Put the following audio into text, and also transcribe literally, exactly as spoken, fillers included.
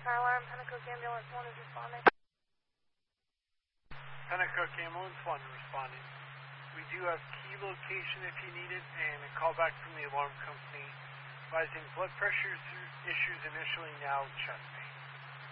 Fire alarm, Pennacook Ambulance one is responding. Pennacook Ambulance one responding. We do have key location if you need it, and a call back from the alarm company advising blood pressure issues initially, now chest pain.